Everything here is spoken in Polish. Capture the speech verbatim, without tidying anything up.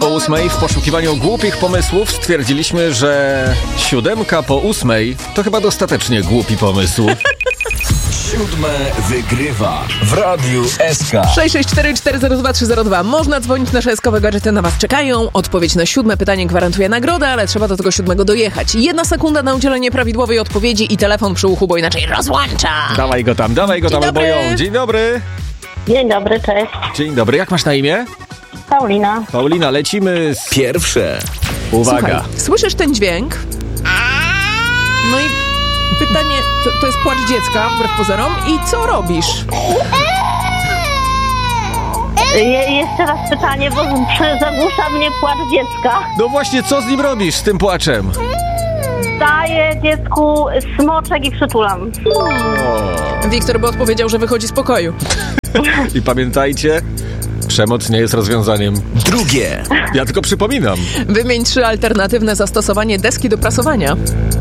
ósmej w poszukiwaniu głupich pomysłów stwierdziliśmy, że siódemka po ósmej to chyba dostatecznie głupi pomysł. Siódme wygrywa w Radiu S K. sześć sześć cztery cztery zero dwa trzy zero dwa. Można dzwonić, nasze eskowe gadżety na was czekają. Odpowiedź na siódme pytanie gwarantuje nagrodę, ale trzeba do tego siódmego dojechać. Jedna sekunda na udzielenie prawidłowej odpowiedzi i telefon przy uchu, bo inaczej rozłącza. Dawaj go tam, dawaj go tam, albo ją. Dzień dobry. Dzień dobry, cześć. Dzień dobry, jak masz na imię? Paulina. Paulina, lecimy z... Pierwsze. Uwaga. Słuchaj, słyszysz ten dźwięk? No i pytanie, to, to jest płacz dziecka, wbrew pozorom. I co robisz? Je, jeszcze raz pytanie, bo zagłusza mnie płacz dziecka. No właśnie, co z nim robisz, z tym płaczem? Daję dziecku smoczek i przytulam. Wiktor by odpowiedział, że wychodzi z pokoju. I pamiętajcie, przemoc nie jest rozwiązaniem. Drugie. Ja tylko przypominam. Wymień trzy alternatywne zastosowanie deski do prasowania.